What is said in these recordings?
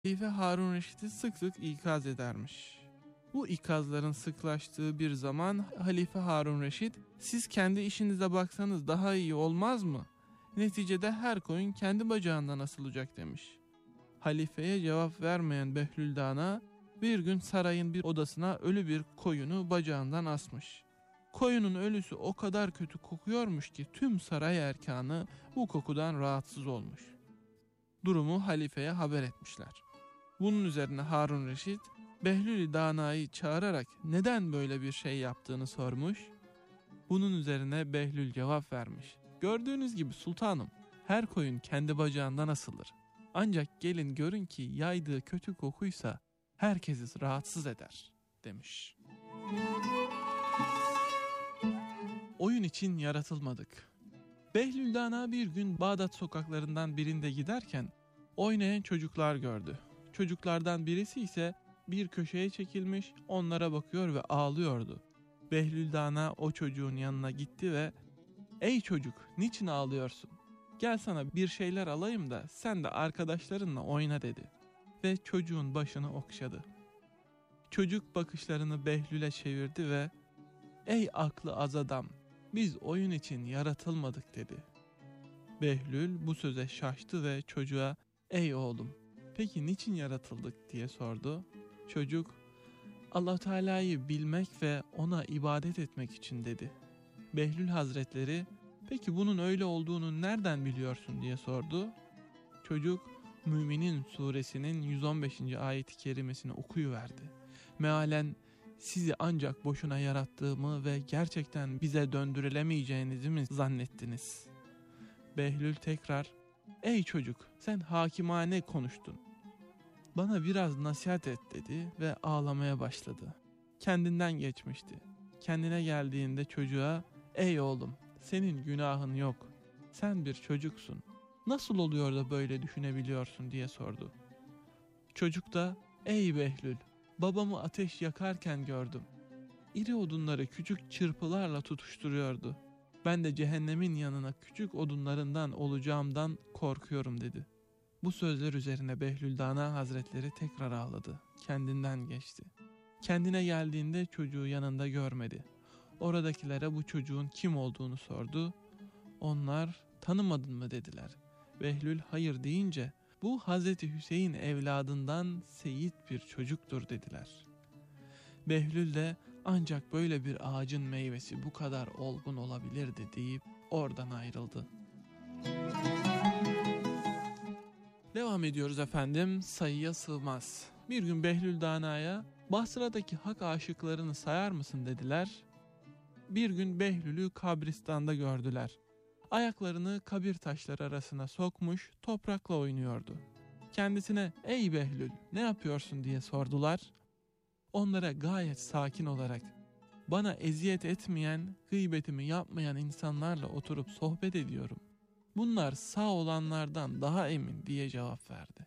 Halife Harun Reşit'i sık sık ikaz edermiş. Bu ikazların sıklaştığı bir zaman Halife Harun Reşit, siz kendi işinize baksanız daha iyi olmaz mı? Neticede her koyun kendi bacağından asılacak demiş. Halifeye cevap vermeyen Behlül Dana bir gün sarayın bir odasına ölü bir koyunu bacağından asmış. Koyunun ölüsü o kadar kötü kokuyormuş ki tüm saray erkanı bu kokudan rahatsız olmuş. Durumu halifeye haber etmişler. Bunun üzerine Harun Reşit Behlül Dana'yı çağırarak neden böyle bir şey yaptığını sormuş. Bunun üzerine Behlül cevap vermiş. Gördüğünüz gibi sultanım, her koyun kendi bacağından asılır. Ancak gelin görün ki yaydığı kötü kokuysa herkesi rahatsız eder demiş. Oyun için yaratılmadık. Behlül Dana bir gün Bağdat sokaklarından birinde giderken oynayan çocuklar gördü. Çocuklardan birisi ise bir köşeye çekilmiş onlara bakıyor ve ağlıyordu. Behlül Dana o çocuğun yanına gitti ve ''Ey çocuk, niçin ağlıyorsun? Gel sana bir şeyler alayım da sen de arkadaşlarınla oyna.'' dedi. Ve çocuğun başını okşadı. Çocuk bakışlarını Behlül'e çevirdi ve ''Ey aklı az adam, biz oyun için yaratılmadık.'' dedi. Behlül bu söze şaştı ve çocuğa ''Ey oğlum, peki niçin yaratıldık?'' diye sordu. Çocuk Allah Teala'yı bilmek ve ona ibadet etmek için dedi. Behlül Hazretleri peki bunun öyle olduğunu nereden biliyorsun diye sordu. Çocuk Müminin suresinin 115. ayet-i kerimesini okuyuverdi. Mealen sizi ancak boşuna yarattığımı ve gerçekten bize döndürülemeyeceğinizi mi zannettiniz? Behlül tekrar ey çocuk sen hakimane konuştun. Bana biraz nasihat et dedi ve ağlamaya başladı. Kendinden geçmişti. Kendine geldiğinde çocuğa ey oğlum senin günahın yok. Sen bir çocuksun. Nasıl oluyor da böyle düşünebiliyorsun diye sordu. Çocuk da ey Behlül babamı ateş yakarken gördüm. İri odunları küçük çırpılarla tutuşturuyordu. Ben de cehennemin yanına küçük odunlarından olacağımdan korkuyorum dedi. Bu sözler üzerine Behlül Dana Hazretleri tekrar ağladı. Kendinden geçti. Kendine geldiğinde çocuğu yanında görmedi. Oradakilere bu çocuğun kim olduğunu sordu. Onlar tanımadın mı dediler. Behlül hayır deyince bu Hazreti Hüseyin evladından seyit bir çocuktur dediler. Behlül de ancak böyle bir ağacın meyvesi bu kadar olgun olabilirdi deyip oradan ayrıldı. Devam ediyoruz efendim, sayıya sığmaz. Bir gün Behlül Dana'ya Basra'daki hak aşıklarını sayar mısın dediler. Bir gün Behlül'ü kabristanda gördüler. Ayaklarını kabir taşları arasına sokmuş toprakla oynuyordu. Kendisine ey Behlül ne yapıyorsun diye sordular. Onlara gayet sakin olarak bana eziyet etmeyen, gıybetimi yapmayan insanlarla oturup sohbet ediyorum. Bunlar sağ olanlardan daha emin diye cevap verdi.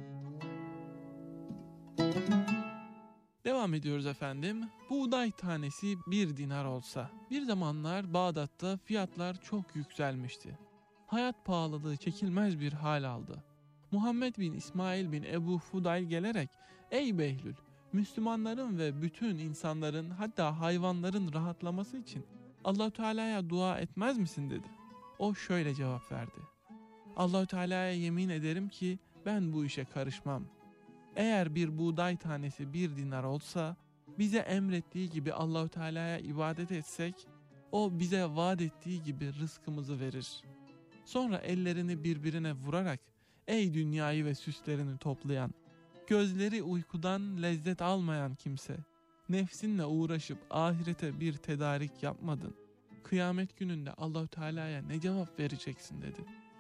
Devam ediyoruz efendim. Buğday tanesi 1 dinar olsa. Bir zamanlar Bağdat'ta fiyatlar çok yükselmişti. Hayat pahalılığı çekilmez bir hal aldı. Muhammed bin İsmail bin Ebu Fudayl gelerek ey Behlül Müslümanların ve bütün insanların hatta hayvanların rahatlaması için Allah-u Teala'ya dua etmez misin dedi. O şöyle cevap verdi. Allah-u Teala'ya yemin ederim ki ben bu işe karışmam. Eğer bir buğday tanesi 1 dinar olsa bize emrettiği gibi Allah-u Teala'ya ibadet etsek o bize vaat ettiği gibi rızkımızı verir. Sonra ellerini birbirine vurarak ey dünyayı ve süslerini toplayan, gözleri uykudan lezzet almayan kimse, nefsinle uğraşıp ahirete bir tedarik yapmadın. Kıyamet gününde Allah-u Teala'ya ne cevap vereceksin dedi.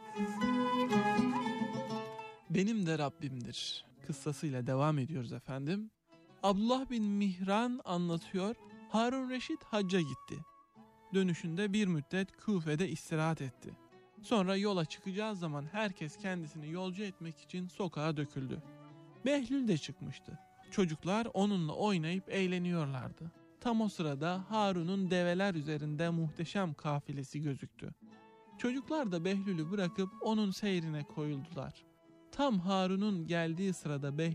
Benim de Rabbimdir kıssasıyla devam ediyoruz efendim. Abdullah bin Mihran anlatıyor. Harun Reşit hacca gitti. Dönüşünde bir müddet Küfe'de istirahat etti. Sonra yola çıkacağı zaman herkes kendisini yolcu etmek için sokağa döküldü. Behlül de çıkmıştı. Çocuklar onunla oynayıp eğleniyorlardı. Tam o sırada Harun'un develer üzerinde muhteşem kafilesi gözüktü. Çocuklar da Behlül'ü bırakıp onun seyrine koyuldular. Tam Harun'un geldiği sırada